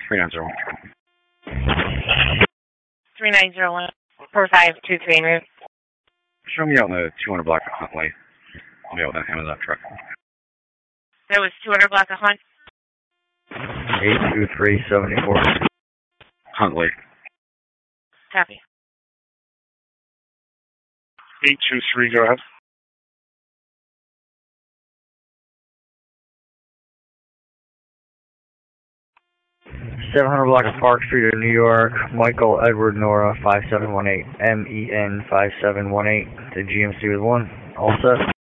3901. 3901 4523 route. Show me out in the 200 block of Huntley. I'll be able to handle that truck. That was 200 block of Hunt. 82374. Huntley. Copy. 823, go ahead. $700 block of Park Street in New York, Michael Edward Nora 5718, MEN 5718 to GMC with 1. All set.